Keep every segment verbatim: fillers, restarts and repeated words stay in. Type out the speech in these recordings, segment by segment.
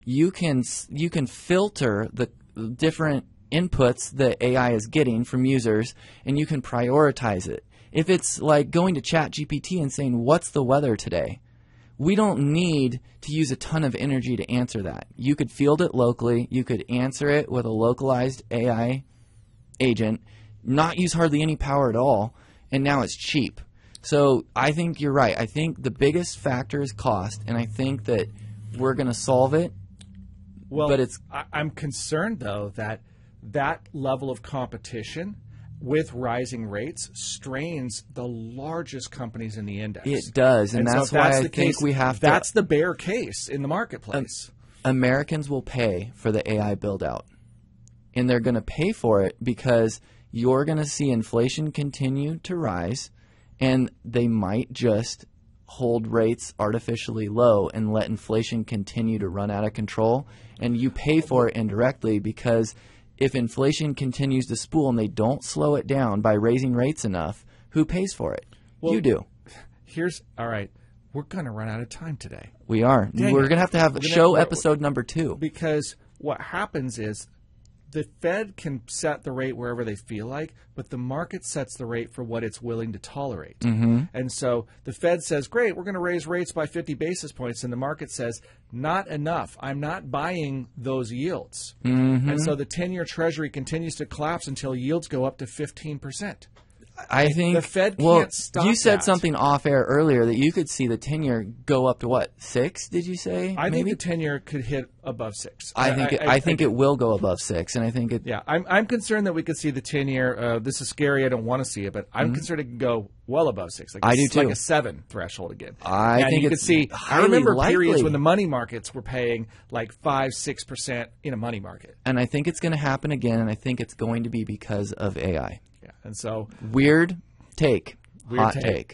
you can you can filter the different inputs that A I is getting from users, and you can prioritize it. If it's like going to ChatGPT and saying, what's the weather today? We don't need to use a ton of energy to answer that. You could field it locally. You could answer it with a localized A I agent, not use hardly any power at all, and now it's cheap. So I think you're right. I think the biggest factor is cost, and I think that we're going to solve it. Well, but it's I, I'm concerned, though, that that level of competition with rising rates strains the largest companies in the index. It does, and, and that's so why that's I think case, we have to... That's the bear case in the marketplace. Um, Americans will pay for the A I build-out, and they're going to pay for it because you're going to see inflation continue to rise, and they might just hold rates artificially low and let inflation continue to run out of control, and you pay for it indirectly because if inflation continues to spool and they don't slow it down by raising rates enough, who pays for it? Well, you do. Here's all right. We're going to run out of time today. We are. Dang we're going to have to have a show have, episode number two. Because what happens is the Fed can set the rate wherever they feel like, but the market sets the rate for what it's willing to tolerate. Mm-hmm. And so the Fed says, great, we're going to raise rates by fifty basis points, and the market says, not enough. I'm not buying those yields. Mm-hmm. And so the ten-year Treasury continues to collapse until yields go up to fifteen percent. I think the Fed can't well, stop you said that. something off air earlier that you could see the ten-year go up to what, six? Did you say? I maybe? think the ten-year could hit above six. I think I, it, I, I think I, it will go above six, and I think it. Yeah, I'm I'm concerned that we could see the ten-year. Uh, this is scary. I don't want to see it, but I'm mm-hmm. concerned it can go well above six. Like I a, do too. Like a seven threshold again. I and think you it's could see. highly I remember likely. periods when the money markets were paying like five, six percent in a money market. And I think it's going to happen again, and I think it's going to be because of A I. Yeah, and so weird. Take. Weird Hot take. take.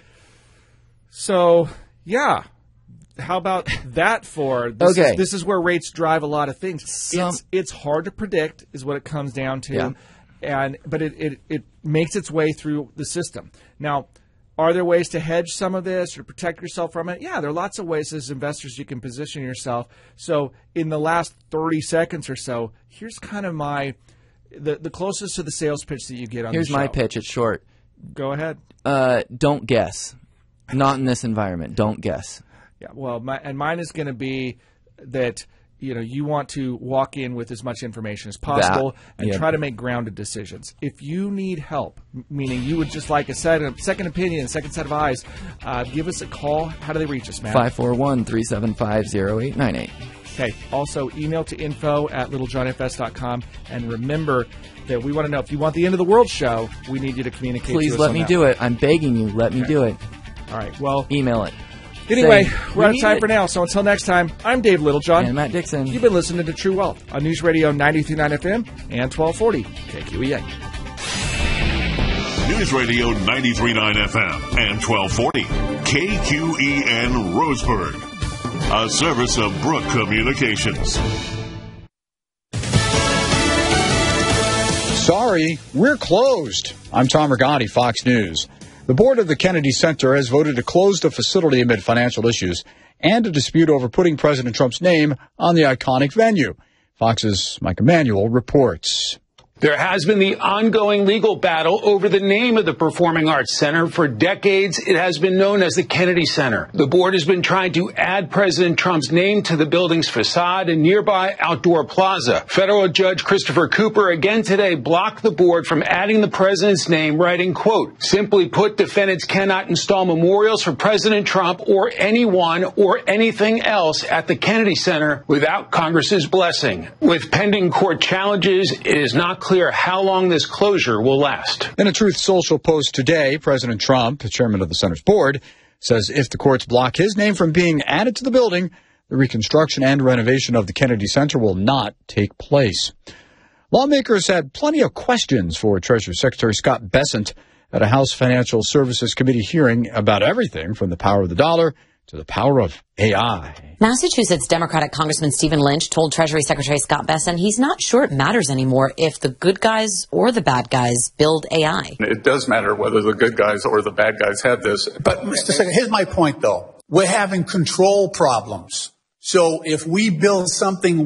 So, yeah. How about that for this? Okay. Is, this is where rates drive a lot of things. Some, it's, it's hard to predict is what it comes down to. Yeah. and But it, it, it makes its way through the system. Now, are there ways to hedge some of this or protect yourself from it? Yeah, there are lots of ways as investors you can position yourself. So in the last thirty seconds or so, here's kind of my the, – the closest to the sales pitch that you get on Here's the show. my pitch. It's short. Go ahead. Uh, don't guess. Not in this environment. Don't guess. Yeah. Well, my, and mine is going to be that you know you want to walk in with as much information as possible that, and yeah. try to make grounded decisions. If you need help, meaning you would just like a second, second opinion, a second set of eyes, uh, give us a call. How do they reach us, man? five four one, three seven five, zero eight nine eight. Okay. Also, email to info at littlejohnfs dot com. And remember that we want to know if you want the End of the World show, we need you to communicate Please to us let on me that. do it. I'm begging you. Let okay. me do it. All right. Well, email it. Anyway, Say, we're out of time it. for now. So until next time, I'm Dave Littlejohn. And Matt Dixon. You've been listening to True Wealth on News Radio ninety-three point nine F M and twelve forty K Q E N. News Radio ninety-three point nine F M and twelve forty K Q E N Roseburg. A service of Brook Communications. Sorry, we're closed. I'm Tom Rigotti, Fox News. The board of the Kennedy Center has voted to close the facility amid financial issues and a dispute over putting President Trump's name on the iconic venue. Fox's Mike Emanuel reports. There has been the ongoing legal battle over the name of the Performing Arts Center. For decades, it has been known as the Kennedy Center. The board has been trying to add President Trump's name to the building's facade and nearby outdoor plaza. Federal Judge Christopher Cooper again today blocked the board from adding the president's name, writing, quote, simply put, defendants cannot install memorials for President Trump or anyone or anything else at the Kennedy Center without Congress's blessing. With pending court challenges, it is not clear how long this closure will last. In a Truth Social post today, President Trump, the chairman of the center's board, says if the courts block his name from being added to the building, the reconstruction and renovation of the Kennedy Center will not take place. Lawmakers had plenty of questions for Treasury Secretary Scott Bessent at a House Financial Services Committee hearing about everything from the power of the dollar to the power of A I. Massachusetts Democratic Congressman Stephen Lynch told Treasury Secretary Scott Bessent he's not sure it matters anymore if the good guys or the bad guys build A I. It does matter whether the good guys or the bad guys have this. But, Mister Secretary, here's my point, though. We're having control problems. So if we build something